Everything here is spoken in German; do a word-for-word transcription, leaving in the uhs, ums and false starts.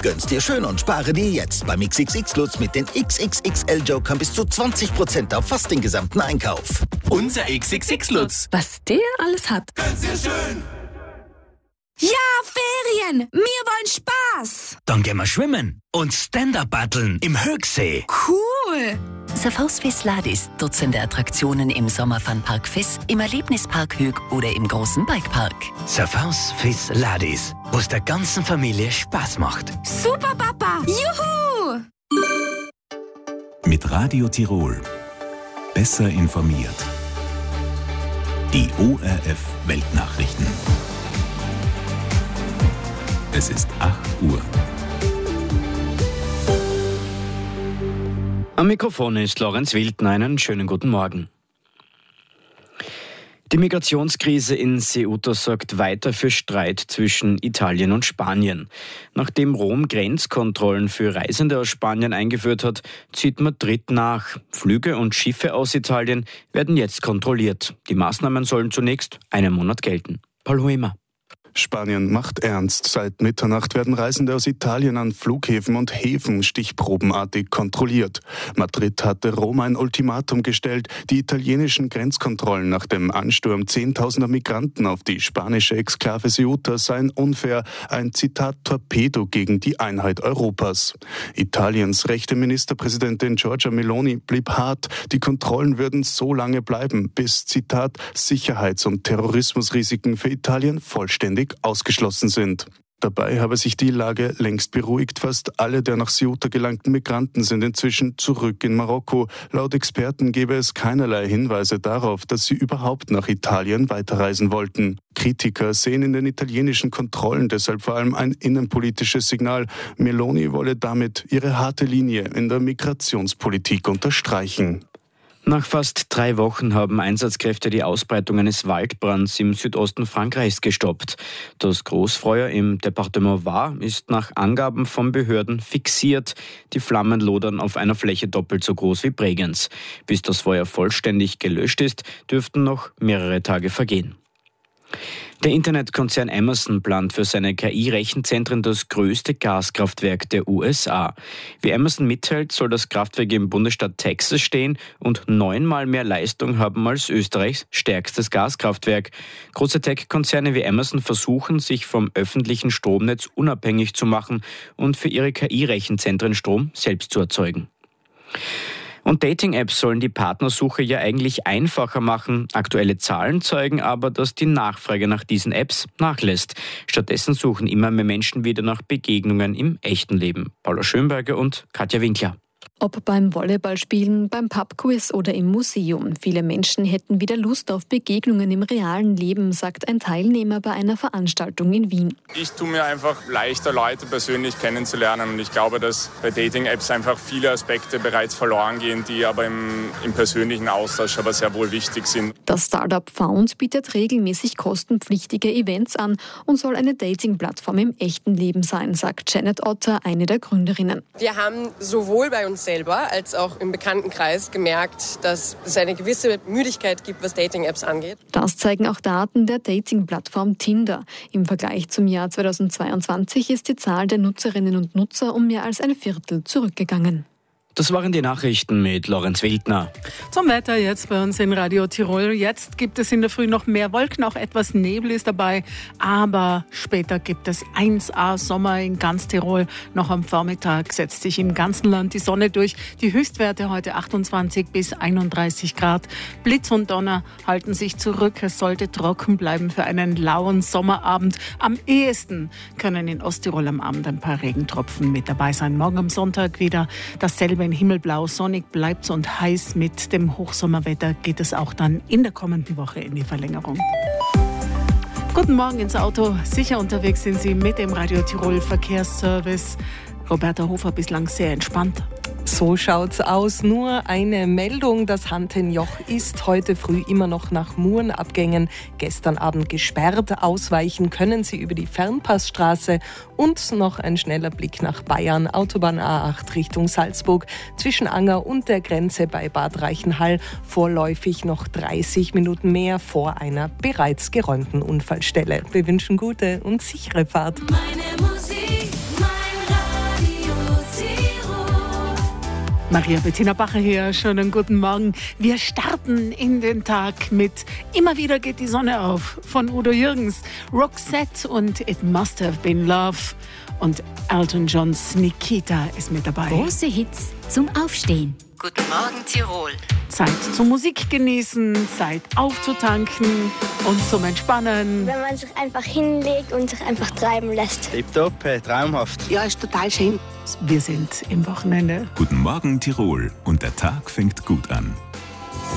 Gönn's dir schön und spare dir jetzt beim X X X-Lutz mit den X X X L-Jokern bis zu zwanzig Prozent auf fast den gesamten Einkauf. Unser X X X-Lutz. Was der alles hat. Gönn's dir schön. Ja, Ferien! Wir wollen Spaß! Dann gehen wir schwimmen und Stand-Up-Paddeln im Höchsee. Cool! Safhaus Fis Ladis, Dutzende Attraktionen im Sommerfunpark Fis, im Erlebnispark Hög oder im großen Bikepark. Safhaus Fis Ladis, wo es der ganzen Familie Spaß macht. Super, Papa! Juhu! Mit Radio Tirol. Besser informiert. Die O R F Weltnachrichten. Es ist acht Uhr. Am Mikrofon ist Lorenz Wildner. Einen schönen guten Morgen. Die Migrationskrise in Ceuta sorgt weiter für Streit zwischen Italien und Spanien. Nachdem Rom Grenzkontrollen für Reisende aus Spanien eingeführt hat, zieht Madrid nach. Flüge und Schiffe aus Italien werden jetzt kontrolliert. Die Maßnahmen sollen zunächst einen Monat gelten. Paul Huemer. Spanien macht ernst. Seit Mitternacht werden Reisende aus Italien an Flughäfen und Häfen stichprobenartig kontrolliert. Madrid hatte Rom ein Ultimatum gestellt. Die italienischen Grenzkontrollen nach dem Ansturm zehntausender Migranten auf die spanische Exklave Ceuta seien unfair, ein Zitat Torpedo gegen die Einheit Europas. Italiens rechte Ministerpräsidentin Giorgia Meloni blieb hart. Die Kontrollen würden so lange bleiben, bis, Zitat, Sicherheits- und Terrorismusrisiken für Italien vollständig ausgeschlossen sind. Dabei habe sich die Lage längst beruhigt. Fast alle der nach Ceuta gelangten Migranten sind inzwischen zurück in Marokko. Laut Experten gebe es keinerlei Hinweise darauf, dass sie überhaupt nach Italien weiterreisen wollten. Kritiker sehen in den italienischen Kontrollen deshalb vor allem ein innenpolitisches Signal. Meloni wolle damit ihre harte Linie in der Migrationspolitik unterstreichen. Nach fast drei Wochen haben Einsatzkräfte die Ausbreitung eines Waldbrands im Südosten Frankreichs gestoppt. Das Großfeuer im Departement Var ist nach Angaben von Behörden fixiert. Die Flammen lodern auf einer Fläche doppelt so groß wie Bregenz. Bis das Feuer vollständig gelöscht ist, dürften noch mehrere Tage vergehen. Der Internetkonzern Amazon plant für seine K I-Rechenzentren das größte Gaskraftwerk der U S A. Wie Amazon mitteilt, soll das Kraftwerk im Bundesstaat Texas stehen und neunmal mehr Leistung haben als Österreichs stärkstes Gaskraftwerk. Große Tech-Konzerne wie Amazon versuchen, sich vom öffentlichen Stromnetz unabhängig zu machen und für ihre K I-Rechenzentren Strom selbst zu erzeugen. Und Dating-Apps sollen die Partnersuche ja eigentlich einfacher machen. Aktuelle Zahlen zeigen aber, dass die Nachfrage nach diesen Apps nachlässt. Stattdessen suchen immer mehr Menschen wieder nach Begegnungen im echten Leben. Paula Schönberger und Katja Winkler. Ob beim Volleyballspielen, beim Pubquiz oder im Museum. Viele Menschen hätten wieder Lust auf Begegnungen im realen Leben, sagt ein Teilnehmer bei einer Veranstaltung in Wien. Ich tue mir einfach leichter, Leute persönlich kennenzulernen. Und ich glaube, dass bei Dating-Apps einfach viele Aspekte bereits verloren gehen, die aber im, im persönlichen Austausch aber sehr wohl wichtig sind. Das Startup Found bietet regelmäßig kostenpflichtige Events an und soll eine Dating-Plattform im echten Leben sein, sagt Janet Otter, eine der Gründerinnen. Wir haben sowohl bei uns selber als auch im Bekanntenkreis gemerkt, dass es eine gewisse Müdigkeit gibt, was Dating-Apps angeht. Das zeigen auch Daten der Dating-Plattform Tinder. Im Vergleich zum Jahr zweitausendzweiundzwanzig ist die Zahl der Nutzerinnen und Nutzer um mehr als ein Viertel zurückgegangen. Das waren die Nachrichten mit Lorenz Wildner. Zum Wetter jetzt bei uns in Radio Tirol. Jetzt gibt es in der Früh noch mehr Wolken, auch etwas Nebel ist dabei. Aber später gibt es eins A Sommer in ganz Tirol. Noch am Vormittag setzt sich im ganzen Land die Sonne durch. Die Höchstwerte heute achtundzwanzig bis einunddreißig Grad. Blitz und Donner halten sich zurück. Es sollte trocken bleiben für einen lauen Sommerabend. Am ehesten können in Osttirol am Abend ein paar Regentropfen mit dabei sein. Morgen am Sonntag wieder dasselbe. In Himmelblau, sonnig bleibt's und heiß. Mit dem Hochsommerwetter geht es auch dann in der kommenden Woche in die Verlängerung. Guten Morgen ins Auto. Sicher unterwegs sind Sie mit dem Radio Tirol Verkehrsservice. Roberta Hofer bislang sehr entspannt. So schaut's aus. Nur eine Meldung. Das Hantenjoch ist heute früh immer noch nach Murenabgängen gestern Abend gesperrt. Ausweichen können Sie über die Fernpassstraße und noch ein schneller Blick nach Bayern. Autobahn A acht Richtung Salzburg zwischen Anger und der Grenze bei Bad Reichenhall. Vorläufig noch dreißig Minuten mehr vor einer bereits geräumten Unfallstelle. Wir wünschen gute und sichere Fahrt. Meine Musik, mein Radio. Maria Bettina Bacher hier, schönen guten Morgen. Wir starten in den Tag mit Immer wieder geht die Sonne auf von Udo Jürgens, Roxette und It Must Have Been Love und Elton Johns Nikita ist mit dabei. Große Hits zum Aufstehen. Guten Morgen Tirol. Zeit zum Musik genießen, Zeit aufzutanken und zum Entspannen. Wenn man sich einfach hinlegt und sich einfach treiben lässt. Tipptopp, traumhaft. Ja, ist total schön. Wir sind im Wochenende. Guten Morgen Tirol und der Tag fängt gut an.